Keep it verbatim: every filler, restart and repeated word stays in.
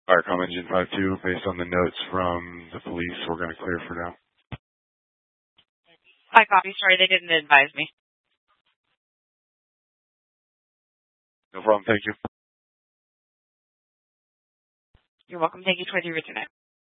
Firecom Engine five two, based on the notes from the police, we're going to clear for now. I copy. Sorry, they didn't advise me. No problem. Thank you. You're welcome. Thank you for the internet.